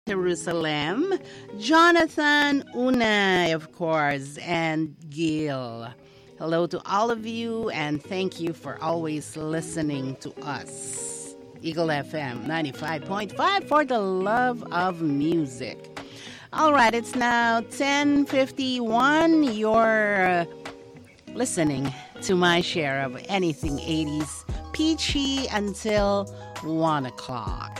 Jerusalem, Jonathan Unai, of course, and Gil. Hello to all of you, and thank you for always listening to us. Eagle FM 95.5 for the love of music. All right, it's now 10:51. You're listening to my share of anything 80s, peachy until 1 o'clock.